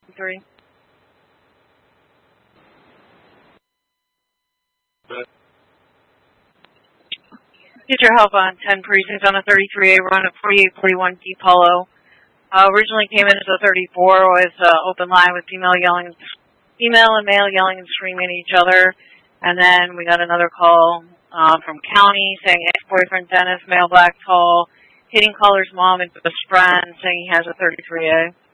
3. Get your help on 10 precincts on a 33A run at 4841 Deep Hollow. Originally came in as a 34 with open line with female and male yelling and screaming at each other. And then we got another call from county saying ex-boyfriend Dennis, male, black, tall, hitting caller's mom and best friend, saying he has a 33A.